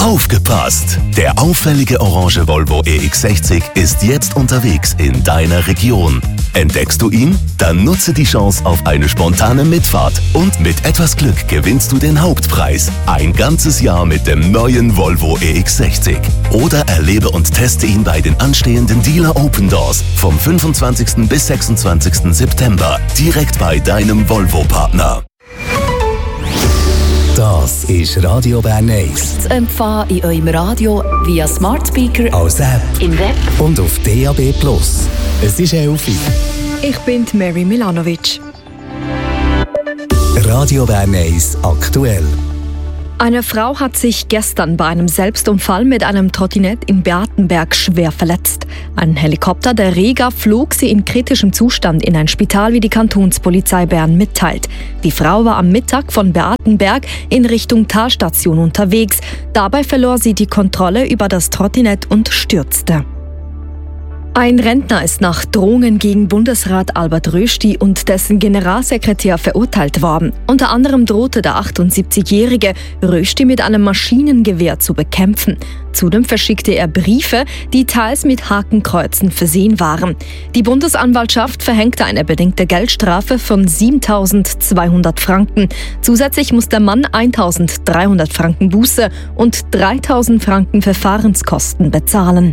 Aufgepasst! Der auffällige orange Volvo EX60 ist jetzt unterwegs in deiner Region. Entdeckst du ihn? Dann nutze die Chance auf eine spontane Mitfahrt und mit etwas Glück gewinnst du den Hauptpreis. Ein ganzes Jahr mit dem neuen Volvo EX60. Oder erlebe und teste ihn bei den anstehenden Dealer Open Doors vom 25. bis 26. September direkt bei deinem Volvo-Partner. Das ist Radio Bern 1. Zu empfangen in eurem Radio via Smart Speaker, als App im Web und auf DAB+. Es ist 11 Uhr. Ich bin Mary Milanovic. Radio Bern 1 aktuell. Eine Frau hat sich gestern bei einem Selbstunfall mit einem Trottinett in Beatenberg schwer verletzt. Ein Helikopter der Rega flog sie in kritischem Zustand in ein Spital, wie die Kantonspolizei Bern mitteilt. Die Frau war am Mittag von Beatenberg in Richtung Talstation unterwegs. Dabei verlor sie die Kontrolle über das Trottinett und stürzte. Ein Rentner ist nach Drohungen gegen Bundesrat Albert Rösti und dessen Generalsekretär verurteilt worden. Unter anderem drohte der 78-Jährige, Rösti mit einem Maschinengewehr zu bekämpfen. Zudem verschickte er Briefe, die teils mit Hakenkreuzen versehen waren. Die Bundesanwaltschaft verhängte eine bedingte Geldstrafe von 7.200 Franken. Zusätzlich muss der Mann 1.300 Franken Buße und 3.000 Franken Verfahrenskosten bezahlen.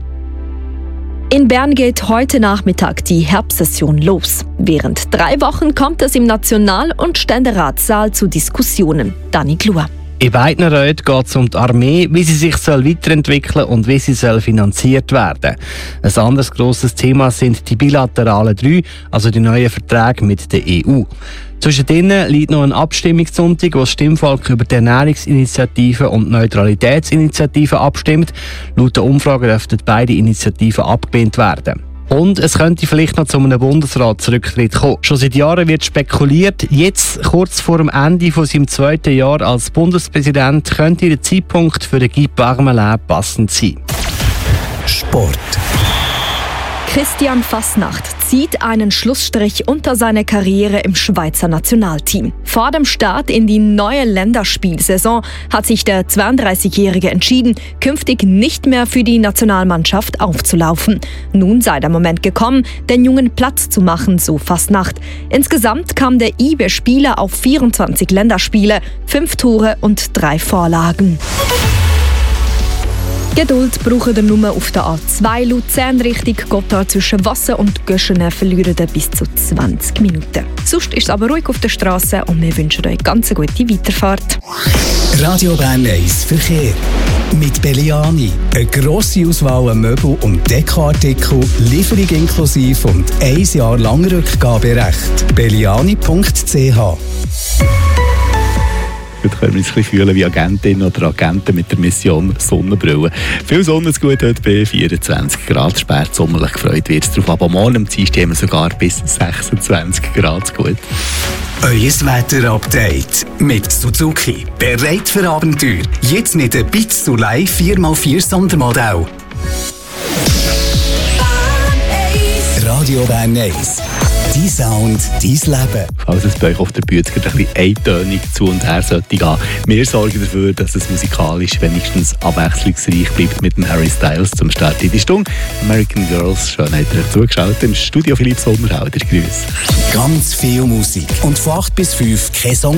In Bern geht heute Nachmittag die Herbstsession los. Während 3 Wochen kommt es im National- und Ständeratssaal zu Diskussionen. Dani Glua. In beiden Räten geht es um die Armee, wie sie sich weiterentwickeln soll und wie sie finanziert werden soll. Ein anderes grosses Thema sind die bilateralen 3, also die neuen Verträge mit der EU. Zwischen denen liegt noch eine Abstimmungssonntag, wo das Stimmvolk über die Ernährungsinitiative und die Neutralitätsinitiative abstimmt. Laut der Umfrage dürften beide Initiativen abgelehnt werden. Und es könnte vielleicht noch zu einem Bundesratsrücktritt kommen. Schon seit Jahren wird spekuliert, jetzt kurz vor dem Ende von seinem 2. Jahr als Bundespräsident könnte der Zeitpunkt für den Guy Parmelin passend sein. Sport. Christian Fasnacht zieht einen Schlussstrich unter seine Karriere im Schweizer Nationalteam. Vor dem Start in die neue Länderspielsaison hat sich der 32-Jährige entschieden, künftig nicht mehr für die Nationalmannschaft aufzulaufen. Nun sei der Moment gekommen, den Jungen Platz zu machen, so Fasnacht. Insgesamt kam der IB-Spieler auf 24 Länderspiele, 5 Tore und 3 Vorlagen. Geduld braucht ihr nur auf der A2 Luzern Richtung Gotthard zwischen Wasser und Göschenen verlieren bis zu 20 Minuten. Sonst ist es aber ruhig auf der Straße und wir wünschen euch ganz eine gute Weiterfahrt. Radio Bern 1 Verkehr. Mit Belliani. Eine grosse Auswahl an Möbel- und Dekoartikel, Lieferung inklusive und 1 Jahr lang Rückgaberecht. belliani.ch. Heute können wir uns ein bisschen fühlen wie Agentin oder Agenten mit der Mission Sonnenbrille. Viel Sonne ist gut heute bei 24 Grad. Spät sommerlich gefreut wird es darauf. Aber morgen am Dienstag haben wir sogar bis 26 Grad gut. Euer Wetter-Update mit Suzuki. Bereit für Abenteuer. Jetzt mit dem Bitz Soleil 4x4 Sondermodell. Radio Bern 1. Dein Sound, dein Leben. Falls es bei euch auf der Bühne ein bisschen eintönig zu und her sollte gehen, wir sorgen dafür, dass es musikalisch wenigstens abwechslungsreich bleibt mit dem Harry Styles zum Start in die Stunde. American Girls, schön habt ihr zugeschaut. Im Studio Philipp Sommerhauser, grüß. Ganz viel Musik und von 8 bis 5 kein Song